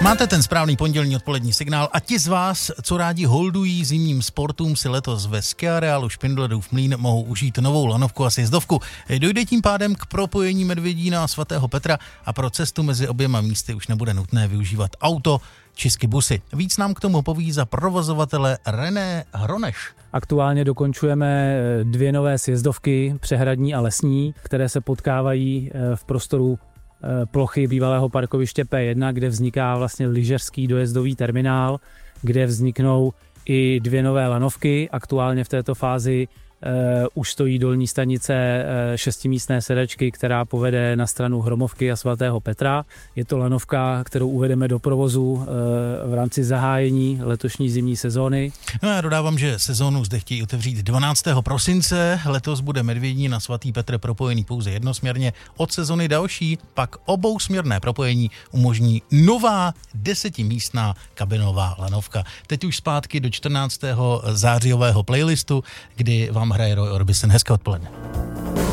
Máte ten správný pondělní odpolední signál a ti z vás, co rádi holdují zimním sportům, si letos ve skiareálu Špindlerův Mlýn mohou užít novou lanovku a sjezdovku. Dojde tím pádem k propojení Medvědína a svatého Petra a pro cestu mezi oběma místy už nebude nutné využívat auto či skibusy. Víc nám k tomu poví za provozovatele René Hroneš. Aktuálně dokončujeme 2 nové sjezdovky, přehradní a lesní, které se potkávají v prostoru plochy bývalého parkoviště P1, kde vzniká vlastně lyžařský dojezdový terminál, kde vzniknou i 2 nové lanovky. Aktuálně v této fázi už stojí dolní stanice 6místné sedačky, která povede na stranu Hromovky a svatého Petra. Je to lanovka, kterou uvedeme do provozu v rámci zahájení letošní zimní sezóny. No já dodávám, že sezónu zde chtějí otevřít 12. prosince. Letos bude Medvědín a svatý Petr propojený pouze jednosměrně. Od sezony další pak obousměrné propojení umožní nová 10místná kabinová lanovka. Teď už zpátky do 14. zářijového playlistu, kdy vám hraje Roy Orbison. Hezké odpoledne.